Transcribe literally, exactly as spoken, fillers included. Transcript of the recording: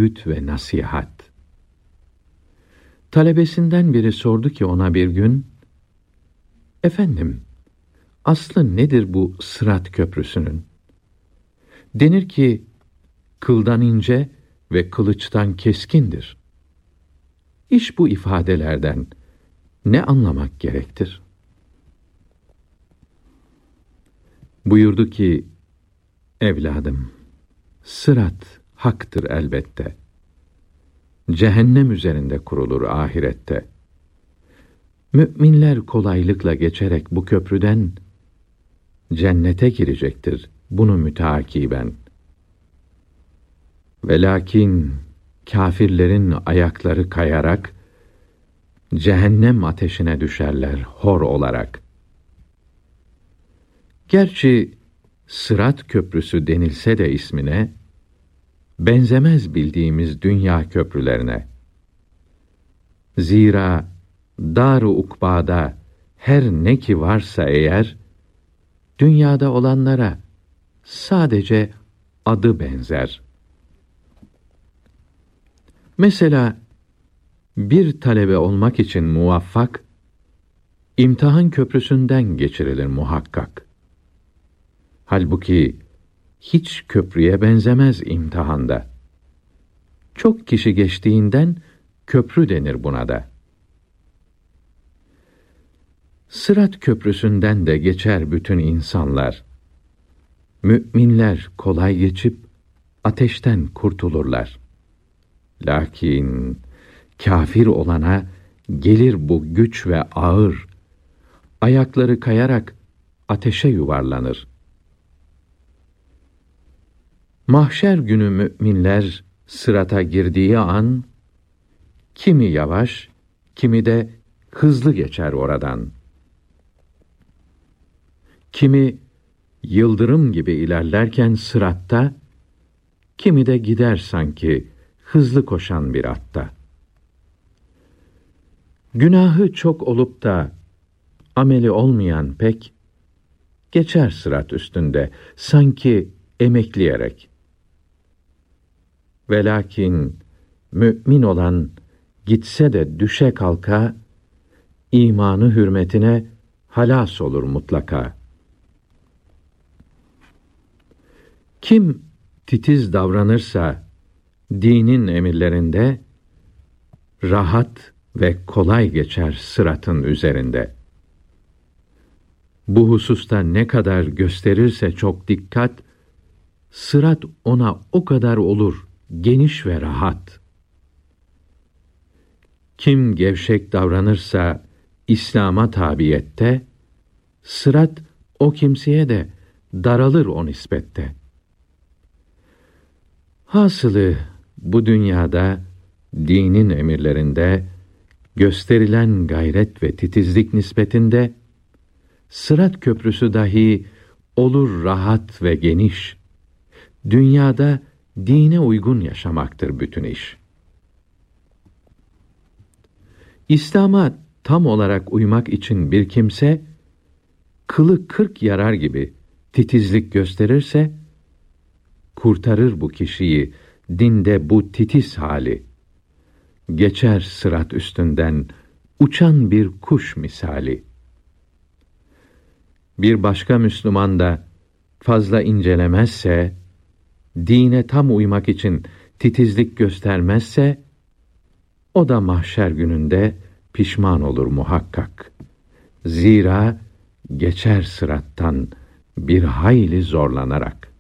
öğüt ve nasihat. Talebesinden biri sordu ki ona bir gün, "Efendim, aslı nedir bu Sırat Köprüsü'nün? Denir ki, kıldan ince ve kılıçtan keskindir. İş bu ifadelerden ne anlamak gerektir?" Buyurdu ki, "Evladım, sırat haktır elbette. Cehennem üzerinde kurulur ahirette. Müminler kolaylıkla geçerek bu köprüden cennete girecektir bunu müteakiben. Ve lakin kâfirlerin ayakları kayarak cehennem ateşine düşerler hor olarak. Gerçi Sırat Köprüsü denilse de ismine, benzemez bildiğimiz dünya köprülerine. Zira dar-ı ukbada her ne ki varsa eğer, dünyada olanlara sadece adı benzer. Mesela bir talebe olmak için muvaffak, imtihan köprüsünden geçirilir muhakkak. Halbuki hiç köprüye benzemez imtihanda. Çok kişi geçtiğinden köprü denir buna da. Sırat Köprüsü'nden de geçer bütün insanlar. Müminler kolay geçip ateşten kurtulurlar. Lakin kâfir olana gelir bu güç ve ağır, ayakları kayarak ateşe yuvarlanır. Mahşer günü müminler sırata girdiği an, kimi yavaş, kimi de hızlı geçer oradan. Kimi yıldırım gibi ilerlerken sıratta, kimi de gider sanki hızlı koşan bir atta. Günahı çok olup da ameli olmayan pek, geçer sırat üstünde sanki emekleyerek. Ve lakin mümin olan gitse de düşe kalka, imanı hürmetine halas olur mutlaka. Kim titiz davranırsa dinin emirlerinde, rahat ve kolay geçer sıratın üzerinde. Bu hususta ne kadar gösterirse çok dikkat, sırat ona o kadar olur geniş ve rahat. Kim gevşek davranırsa İslam'a tabiyette, sırat o kimseye de daralır o nispette. Hasılı bu dünyada dinin emirlerinde gösterilen gayret ve titizlik nispetinde Sırat Köprüsü dahi olur rahat ve geniş. Dünyada dine uygun yaşamaktır bütün iş. İslam'a tam olarak uymak için bir kimse, kılı kırk yarar gibi titizlik gösterirse, kurtarır bu kişiyi dinde bu titiz hali. Geçer sırat üstünden uçan bir kuş misali. Bir başka Müslüman da fazla incelemezse, dine tam uymak için titizlik göstermezse, o da mahşer gününde pişman olur muhakkak. Zira geçer sırattan bir hayli zorlanarak.